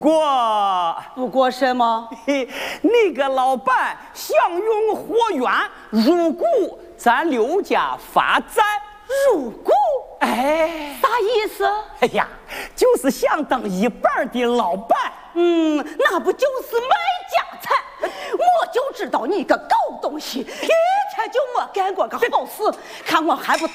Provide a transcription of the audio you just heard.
不过什么？ 那个老板享用货源，入股咱刘家发展。 入股？ 哎， 啥意思？ 哎呀，就是想当一半的老板。 那不就是买家产？我就知道你个狗东西，一天就没干过个好事，看我还不